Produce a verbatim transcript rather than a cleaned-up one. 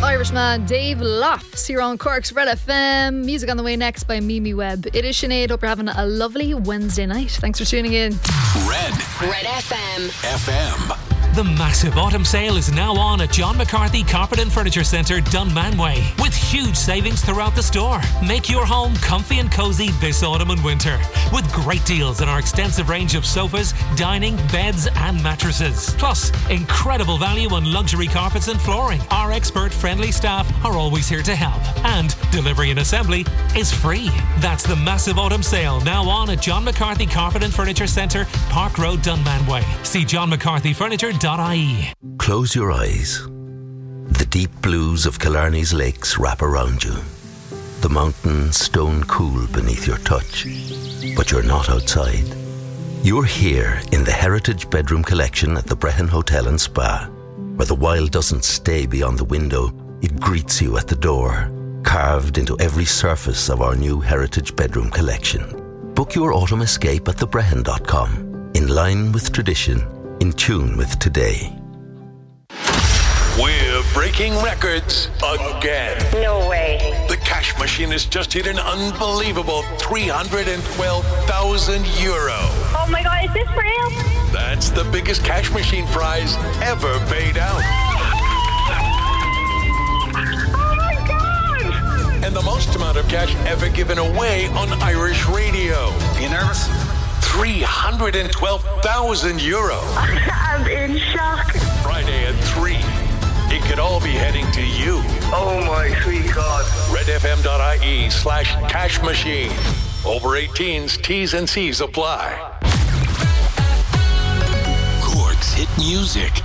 Irishman Dave Lofts here on Cork's Red F M. Music on the way next by Mimi Webb. It is Sinead. Hope you're having a lovely Wednesday night. Thanks for tuning in. Red Red F M F M. The massive autumn sale is now on at John McCarthy Carpet and Furniture Centre, Dunmanway, with huge savings throughout the store. Make your home comfy and cosy this autumn and winter, with great deals on our extensive range of sofas, dining, beds and mattresses. Plus, incredible value on luxury carpets and flooring. Our expert-friendly staff are always here to help, and delivery and assembly is free. That's the massive autumn sale now on at John McCarthy Carpet and Furniture Centre, Park Road, Dunmanway. See john mccarthy furniture dot I E. Close your eyes. The deep blues of Killarney's lakes wrap around you. The mountains stone cool beneath your touch. But you're not outside. You're here in the Heritage Bedroom Collection at the Brehon Hotel and Spa, where the wild doesn't stay beyond the window, it greets you at the door, carved into every surface of our new Heritage Bedroom Collection. Book your autumn escape at the brehon dot com, in line with tradition, in tune with today. We're breaking records again. No way. The cash machine has just hit an unbelievable three hundred twelve thousand euro. Oh my God, is this real? That's the biggest cash machine prize ever paid out. Oh my God! And the most amount of cash ever given away on Irish radio. Are you nervous? three hundred twelve thousand euro. I'm in shock. Friday at three. It could all be heading to you. Oh my sweet God. redfm.ie slash cash machine. Over eighteens, T's and C's apply. Cork's hit music.